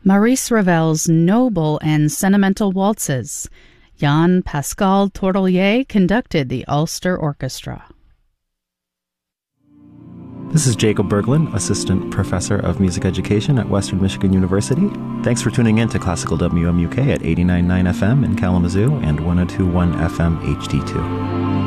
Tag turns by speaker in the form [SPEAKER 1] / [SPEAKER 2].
[SPEAKER 1] Maurice Ravel's noble and sentimental waltzes. Jan Pascal Tourtellier conducted the Ulster Orchestra.
[SPEAKER 2] This is Jacob Berglund, Assistant Professor of Music Education at Western Michigan University. Thanks for tuning in to Classical WMUK at 89.9 FM in Kalamazoo and 102.1 FM HD2.